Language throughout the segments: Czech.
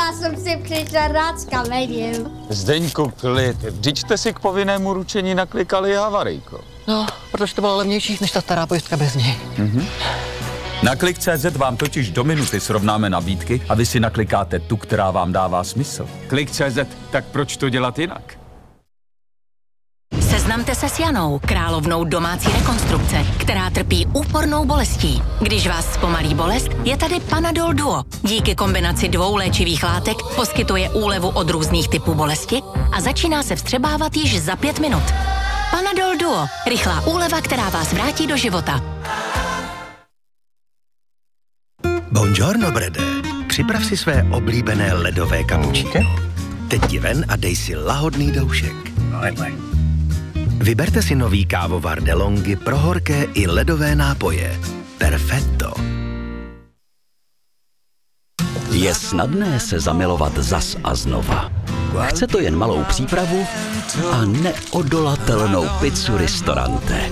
Já jsem si přišla rád s kamením. Zdeňku, klid. Vždyť jste si k povinnému ručení naklikali havarijko. No, protože to bylo levnější než ta stará pojistka bez něj. Na Klik.cz vám totiž do minuty srovnáme nabídky a vy si naklikáte tu, která vám dává smysl. Klik.cz, tak proč to dělat jinak? Seznamte se s Janou, královnou domácí rekonstrukce, která trpí úpornou bolestí. Když vás zpomalí bolest, je tady Panadol Duo. Díky kombinaci 2 léčivých látek poskytuje úlevu od různých typů bolesti a začíná se vstřebávat již za 5 minut. Panadol Duo. Rychlá úleva, která vás vrátí do života. Buongiorno, Brede. Připrav si své oblíbené ledové kapučíno. Teď ti ven a dej si lahodný doušek. Vyberte si nový kávovar DeLonghi pro horké i ledové nápoje. Perfetto. Je snadné se zamilovat zas a znova. Chce to jen malou přípravu a neodolatelnou pizzu Ristorante.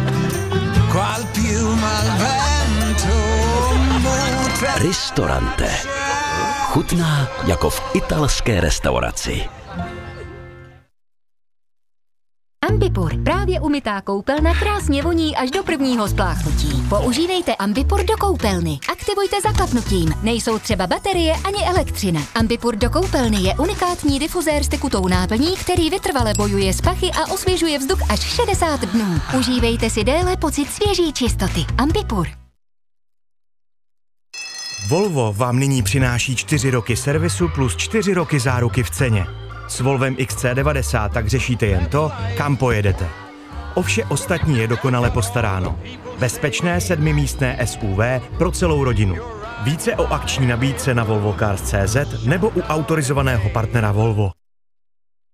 Ristorante. Chutná jako v italské restauraci. Ambipur, právě umytá koupelna krásně voní až do prvního spláchnutí. Používejte Ambipur do koupelny. Aktivujte zaklapnutím. Nejsou třeba baterie ani elektřina. Ambipur do koupelny je unikátní difuzér s tekutou náplní, který vytrvale bojuje s pachy a osvěžuje vzduch až 60 dnů. Užívejte si déle pocit svěží čistoty. Ambipur. Volvo vám nyní přináší 4 roky servisu plus 4 roky záruky v ceně. S Volvem XC90 tak řešíte jen to, kam pojedete. O vše ostatní je dokonale postaráno. Bezpečné 7místné SUV pro celou rodinu. Více o akční nabídce na volvocars.cz nebo u autorizovaného partnera Volvo.